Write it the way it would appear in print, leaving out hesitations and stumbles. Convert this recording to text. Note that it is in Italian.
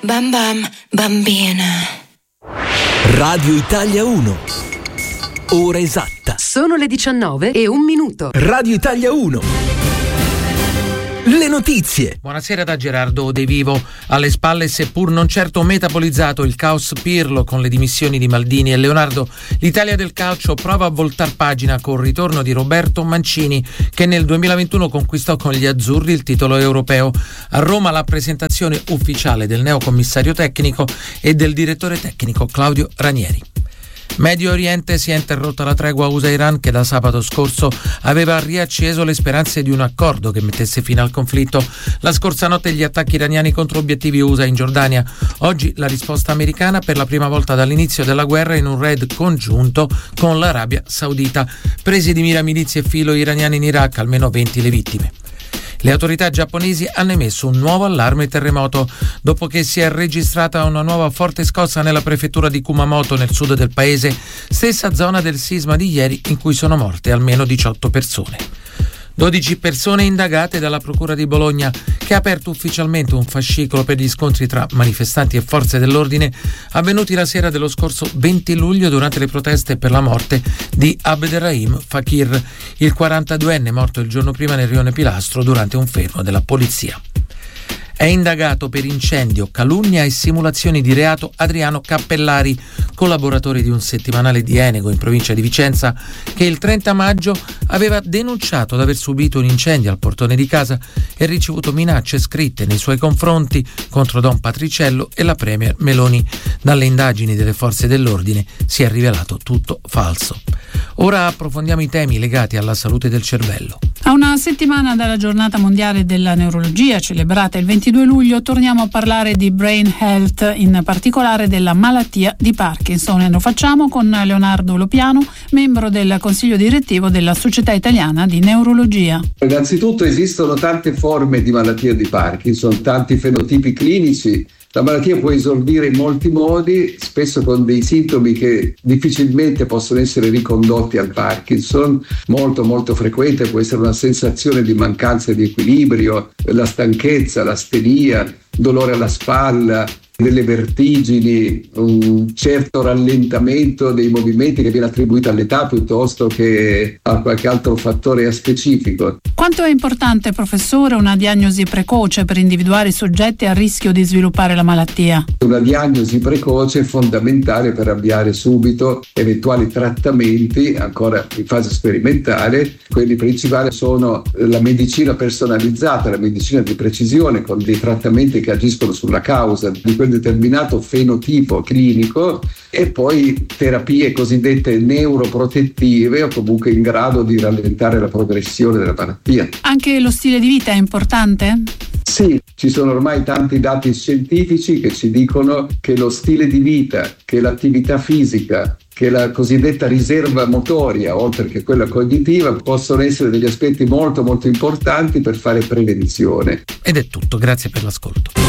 Bam bam, bambina. Radio Italia 1. Ora esatta. Sono le 19:01. Radio Italia 1. Le notizie. Buonasera da Gerardo De Vivo. Alle spalle, seppur non certo metabolizzato, il caos Pirlo con le dimissioni di Maldini e Leonardo, l'Italia del calcio prova a voltar pagina con il ritorno di Roberto Mancini, che nel 2021 conquistò con gli azzurri il titolo europeo. A Roma la presentazione ufficiale del neocommissario tecnico e del direttore tecnico Claudio Ranieri. Medio Oriente, si è interrotta la tregua USA-Iran che da sabato scorso aveva riacceso le speranze di un accordo che mettesse fine al conflitto. La scorsa notte gli attacchi iraniani contro obiettivi USA in Giordania. Oggi la risposta americana per la prima volta dall'inizio della guerra in un raid congiunto con l'Arabia Saudita. Presi di mira milizie filo iraniani in Iraq, almeno 20 le vittime. Le autorità giapponesi hanno emesso un nuovo allarme terremoto dopo che si è registrata una nuova forte scossa nella prefettura di Kumamoto nel sud del paese, stessa zona del sisma di ieri in cui sono morte almeno 18 persone. 12 persone indagate dalla Procura di Bologna, che ha aperto ufficialmente un fascicolo per gli scontri tra manifestanti e forze dell'ordine avvenuti la sera dello scorso 20 luglio durante le proteste per la morte di Abderrahim Fakir, il 42enne morto il giorno prima nel rione Pilastro durante un fermo della polizia. È indagato per incendio, calunnia e simulazioni di reato Adriano Cappellari, collaboratore di un settimanale di Enego in provincia di Vicenza, che il 30 maggio aveva denunciato di aver subito un incendio al portone di casa e ricevuto minacce scritte nei suoi confronti contro Don Patriciello e la Premier Meloni. Dalle indagini delle forze dell'ordine si è rivelato tutto falso. Ora approfondiamo i temi legati alla salute del cervello. A una settimana dalla giornata mondiale della neurologia, celebrata il 22 luglio, torniamo a parlare di brain health, in particolare della malattia di Parkinson, e lo facciamo con Leonardo Lopiano, membro del consiglio direttivo della Società Italiana di Neurologia. Innanzitutto esistono tante forme di malattia di Parkinson, tanti fenotipi clinici. La malattia può esordire in molti modi, spesso con dei sintomi che difficilmente possono essere ricondotti al Parkinson. Molto frequente può essere una sensazione di mancanza di equilibrio, la stanchezza, l'astenia, dolore alla spalla, delle vertigini, un certo rallentamento dei movimenti che viene attribuito all'età piuttosto che a qualche altro fattore aspecifico. Quanto è importante, professore, una diagnosi precoce per individuare i soggetti a rischio di sviluppare la malattia? Una diagnosi precoce è fondamentale per avviare subito eventuali trattamenti, ancora in fase sperimentale. Quelli principali sono la medicina personalizzata, la medicina di precisione, con dei trattamenti che agiscono sulla causa di quel determinato fenotipo clinico, e poi terapie cosiddette neuroprotettive o comunque in grado di rallentare la progressione della malattia. Anche lo stile di vita è importante? Sì, ci sono ormai tanti dati scientifici che ci dicono che lo stile di vita, che l'attività fisica, che la cosiddetta riserva motoria, oltre che quella cognitiva, possono essere degli aspetti molto importanti per fare prevenzione. Ed è tutto, grazie per l'ascolto.